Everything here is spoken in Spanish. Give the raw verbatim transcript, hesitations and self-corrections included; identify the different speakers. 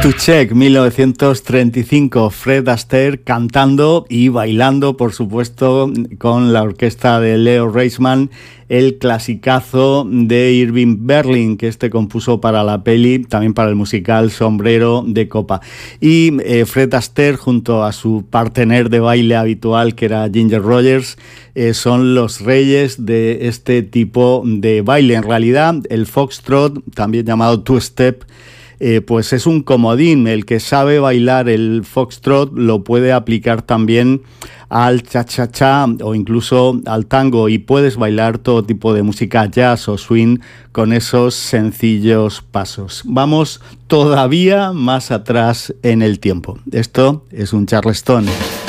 Speaker 1: To Check, mil novecientos treinta y cinco, Fred Astaire cantando y bailando, por supuesto, con la orquesta de Leo Reisman, el clasicazo de Irving Berlin, que este compuso para la peli, también para el musical Sombrero de Copa. Y eh, Fred Astaire, junto a su partener de baile habitual, que era Ginger Rogers, eh, son los reyes de este tipo de baile. En realidad, el foxtrot, también llamado two-step, Eh, pues es un comodín. El que sabe bailar el foxtrot lo puede aplicar también al cha-cha-cha o incluso al tango, y puedes bailar todo tipo de música jazz o swing con esos sencillos pasos. Vamos todavía más atrás en el tiempo. Esto es un Charleston.